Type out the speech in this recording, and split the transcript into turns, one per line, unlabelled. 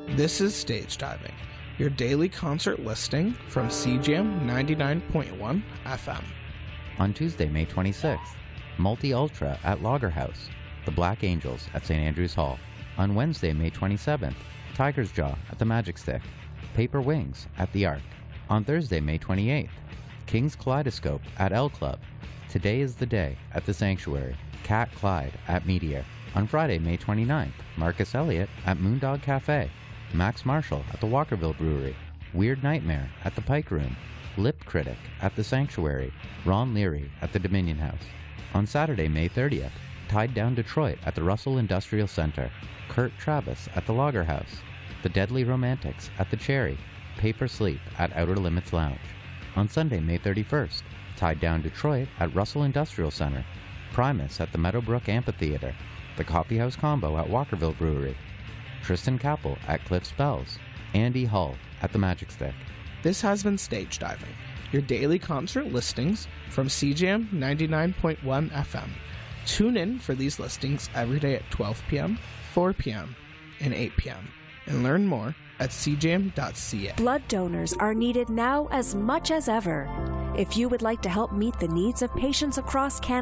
This is Stage Diving, your daily concert listing from CJAM 99.1 FM.
On Tuesday, May 26th, Multi Ultra at Lager House, The Black Angels at St. Andrews Hall. On Wednesday, May 27th, Tiger's Jaw at the Magic Stick, Paper Wings at the Arc. On Thursday, May 28th, King's Kaleidoscope at L Club, Today is the Day at the Sanctuary, Cat Clyde at Meteor. On Friday, May 29th, Marcus Elliott at Moondog Cafe, Max Marshall at the Walkerville Brewery, Weird Nightmare at the Pike Room, Lip Critic at the Sanctuary, Ron Leary at the Dominion House. On Saturday, May 30th, Tied Down Detroit at the Russell Industrial Center, Kurt Travis at the Lager House, The Deadly Romantics at the Cherry, Paper Sleep at Outer Limits Lounge. On Sunday, May 31st, Tied Down Detroit at Russell Industrial Center, Primus at the Meadowbrook Amphitheater, The Coffeehouse Combo at Walkerville Brewery, Tristan Capel at Cliff's Bells, Andy Hull at the Magic Stick.
This has been Stage Diving, your daily concert listings from CJAM 99.1 FM. Tune in for these listings every day at 12 p.m., 4 p.m., and 8 p.m. and learn more at cjam.ca.
Blood donors are needed now as much as ever. If you would like to help meet the needs of patients across Canada,